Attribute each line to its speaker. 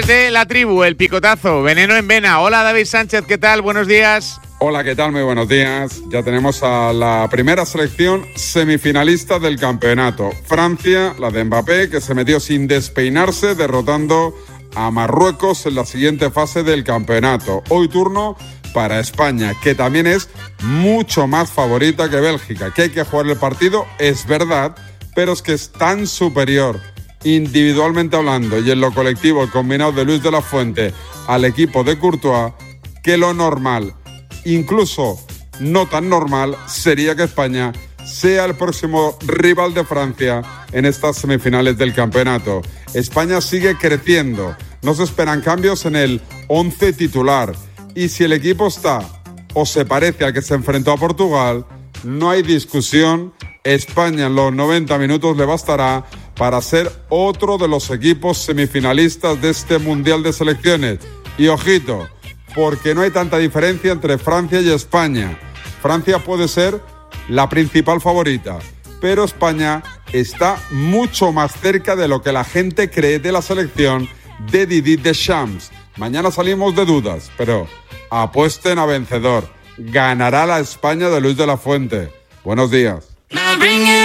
Speaker 1: semifinales de la tribu, el picotazo, veneno en vena. Hola David Sánchez, ¿qué tal? Buenos días.
Speaker 2: Hola, ¿qué tal? Muy buenos días. Ya tenemos a la primera selección semifinalista del campeonato. Francia, la de Mbappé, que se metió sin despeinarse, derrotando a Marruecos en la siguiente fase del campeonato. Hoy turno para España, que también es mucho más favorita que Bélgica. Que hay que jugar el partido, es verdad, pero es que es tan superior individualmente hablando y en lo colectivo el combinado de Luis de la Fuente al equipo de Courtois, que lo normal, incluso no tan normal, sería que España sea el próximo rival de Francia en estas semifinales del campeonato. España sigue creciendo, no se esperan cambios en el 11 titular, y si el equipo está o se parece al que se enfrentó a Portugal, no hay discusión, España en los 90 minutos le bastará para ser otro de los equipos semifinalistas de este Mundial de Selecciones. Y ojito, porque no hay tanta diferencia entre Francia y España. Francia puede ser la principal favorita, pero España está mucho más cerca de lo que la gente cree de la selección de Didier Deschamps. Mañana salimos de dudas, pero apuesten a vencedor. Ganará la España de Luis de la Fuente. Buenos días.